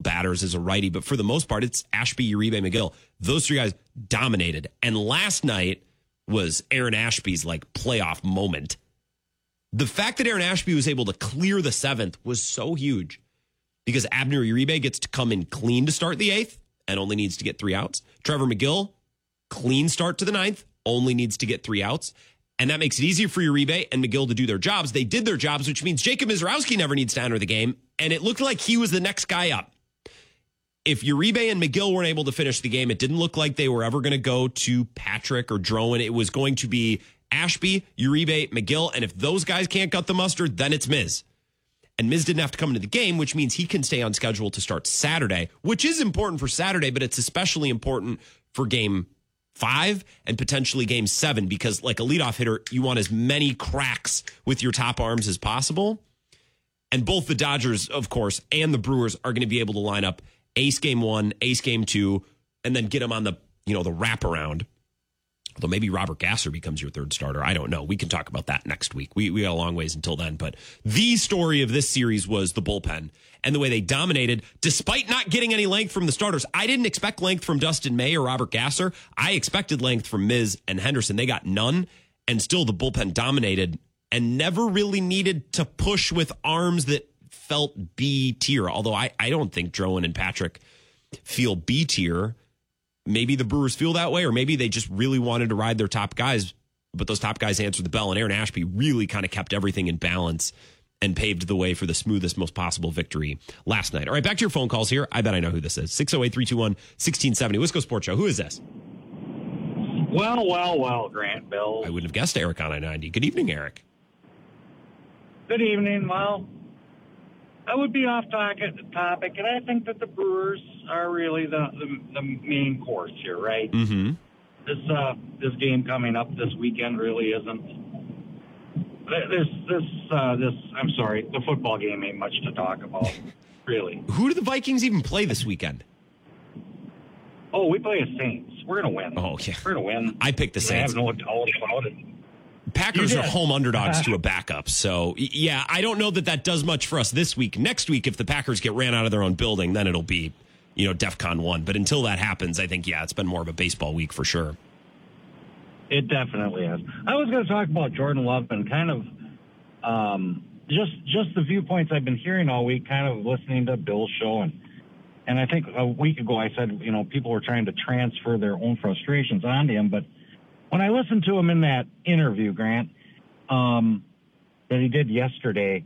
batters as a righty, but for the most part, it's Ashby, Uribe, McGill. Those three guys dominated. And last night was Aaron Ashby's like playoff moment. The fact that Aaron Ashby was able to clear the seventh was so huge because Abner Uribe gets to come in clean to start the eighth and only needs to get 3 outs. Trevor McGill, clean start to the ninth, only needs to get 3 outs. And that makes it easier for Uribe and McGill to do their jobs. They did their jobs, which means Jacob Mizrowski never needs to enter the game. And it looked like he was the next guy up. If Uribe and McGill weren't able to finish the game, it didn't look like they were ever going to go to Patrick or Drowan. It was going to be Ashby, Uribe, McGill. And if those guys can't cut the mustard, then it's Miz. And Miz didn't have to come into the game, which means he can stay on schedule to start Saturday, which is important for Saturday, but it's especially important for game 5 and potentially game 7, because like a leadoff hitter, you want as many cracks with your top arms as possible. And both the Dodgers, of course, and the Brewers are going to be able to line up ace game 1, ace game 2, and then get them on the, the wraparound. Although maybe Robert Gasser becomes your third starter. I don't know. We can talk about that next week. We got a long ways until then. But the story of this series was the bullpen and the way they dominated, despite not getting any length from the starters. I didn't expect length from Dustin May or Robert Gasser. I expected length from Miz and Henderson. They got none, and still the bullpen dominated and never really needed to push with arms that felt B tier. Although I don't think Drowan and Patrick feel B tier. Maybe the Brewers feel that way, or maybe they just really wanted to ride their top guys, but those top guys answered the bell, and Aaron Ashby really kind of kept everything in balance and paved the way for the smoothest, most possible victory last night. All right, back to your phone calls here. I bet I know who this is. 608-321-1670. Wisco Sports Show. Who is this? Well, Grant, Bill. I wouldn't have guessed Eric on I-90. Good evening, Eric. Good evening. Well, I would be off topic, and I think that the Brewers are really the main course here, right? Mm-hmm. This game coming up this weekend really isn't. I'm sorry, the football game ain't much to talk about, really. Who do the Vikings even play this weekend? Oh, we play the Saints. We're gonna win. Oh, yeah, we're gonna win. I picked the Saints. I have no doubt about it. Packers are home underdogs to a backup. So, yeah, I don't know that does much for us this week. Next week, if the Packers get ran out of their own building, then it'll be, DEFCON 1. But until that happens, I think, it's been more of a baseball week for sure. It definitely is. I was going to talk about Jordan Love and kind of just the viewpoints I've been hearing all week, kind of listening to Bill's show. And I think a week ago I said, people were trying to transfer their own frustrations onto him, but when I listened to him in that interview, Grant, that he did yesterday,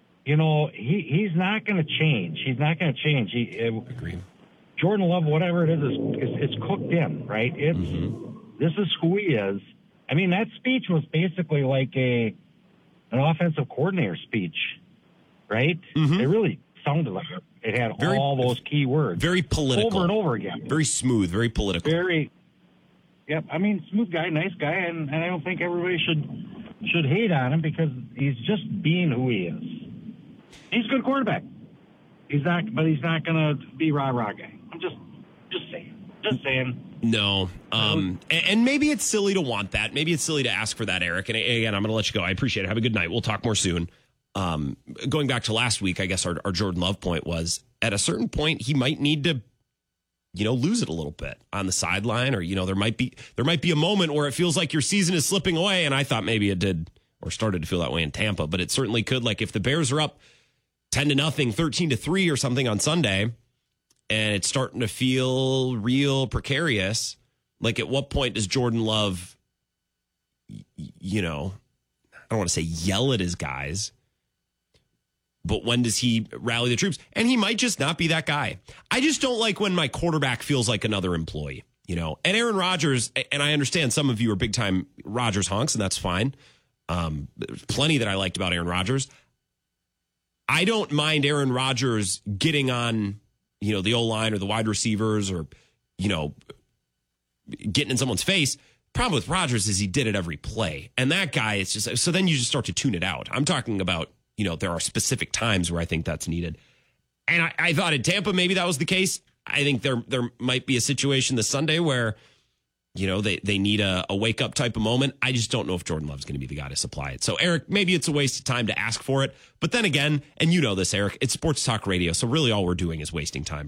he's not going to change. He's not going to change. Agreed. Jordan Love, whatever it is, it's cooked in, right? This is who he is. I mean, that speech was basically like an offensive coordinator speech, right? Mm-hmm. It really sounded like it. It had all those key words. Very political. Over and over again. Very smooth, very political. Yep, I mean, smooth guy, nice guy, and I don't think everybody should hate on him because he's just being who he is. He's a good quarterback. He's not going to be rah-rah guy. I'm just saying. No, and maybe it's silly to want that. Maybe it's silly to ask for that, Eric. And again, I'm going to let you go. I appreciate it. Have a good night. We'll talk more soon. Going back to last week, I guess our Jordan Love point was at a certain point he might need to, lose it a little bit on the sideline, or, there might be a moment where it feels like your season is slipping away. And I thought maybe it did or started to feel that way in Tampa, but it certainly could. Like if the Bears are up 10-0, 13-3 or something on Sunday, and it's starting to feel real precarious, like at what point does Jordan Love, I don't want to say yell at his guys, but when does he rally the troops? And he might just not be that guy. I just don't like when my quarterback feels like another employee, And Aaron Rodgers, and I understand some of you are big-time Rodgers honks, and that's fine. There's plenty that I liked about Aaron Rodgers. I don't mind Aaron Rodgers getting on, the O-line or the wide receivers or, getting in someone's face. Problem with Rodgers is he did it every play. And that guy, it's just, so then you just start to tune it out. I'm talking about, there are specific times where I think that's needed. And I thought in Tampa, maybe that was the case. I think there might be a situation this Sunday where, they need a wake-up type of moment. I just don't know if Jordan Love's going to be the guy to supply it. So, Eric, maybe it's a waste of time to ask for it. But then again, and you know this, Eric, it's sports talk radio. So really all we're doing is wasting time.